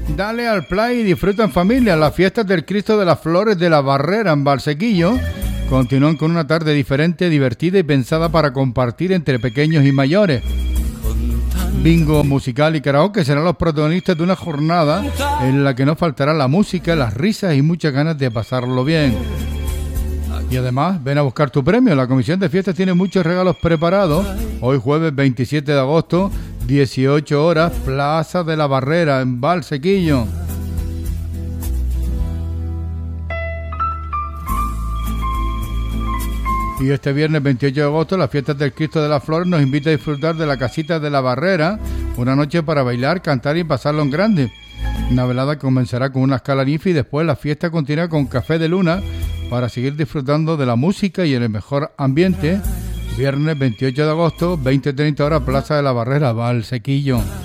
Dale al play y disfruta en familia. Las fiestas del Cristo de las Flores de la Barrera en Valsequillo continúan con una tarde diferente, divertida y pensada para compartir entre pequeños y mayores. Bingo musical y karaoke serán los protagonistas de una jornada en la que no faltará la música, las risas y muchas ganas de pasarlo bien. Y además, ven a buscar tu premio. La Comisión de Fiestas tiene muchos regalos preparados. Hoy jueves 27 de agosto, 18 horas, Plaza de la Barrera en Valsequillo. Y este viernes 28 de agosto, las fiestas del Cristo de las Flores nos invita a disfrutar de la casita de la Barrera, una noche para bailar, cantar y pasarlo en grande. Una velada que comenzará con una escalarifa y después la fiesta continúa con café de luna para seguir disfrutando de la música y en el mejor ambiente. Viernes 28 de agosto, 20-30 horas, Plaza de la Barrera, Valsequillo.